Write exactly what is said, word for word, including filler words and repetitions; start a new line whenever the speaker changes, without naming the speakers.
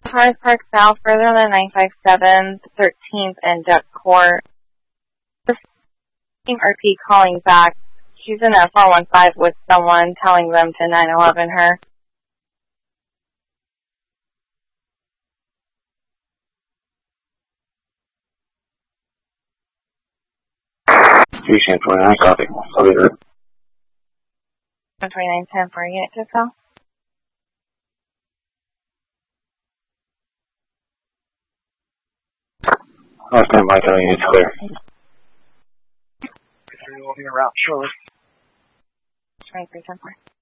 Cars Park South, further than nine five seven, thirteenth and Duck Court. R P calling back. She's in a four one five with someone telling them to nine eleven her.
Station twenty-nine, copy. I'll be there.
twenty-nine ten for a unit to sell.
I'll stand by till unit's clear.
We'll be around shortly.
twenty-three ten four.